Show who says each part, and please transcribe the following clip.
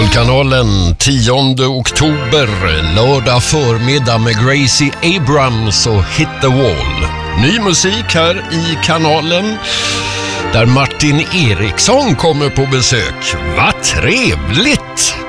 Speaker 1: Kanalen 10 oktober, lördag förmiddag med Gracie Abrams och Hit the Wall. Ny musik här i kanalen där Martin Eriksson kommer på besök. Vad trevligt!